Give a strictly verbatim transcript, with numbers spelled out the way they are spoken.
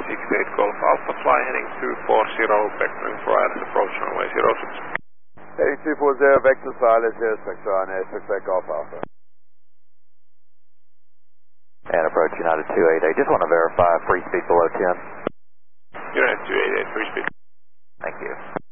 six eight Golf Alpha, fly heading two four zero, vectoring for island, approach runway zero six. Heading two four zero, vector silent, zero Spectre on air, six eight Golf Alpha. And approach United two eight eight, just want to verify free speed below ten. United two eight eight, free speed. Thank you.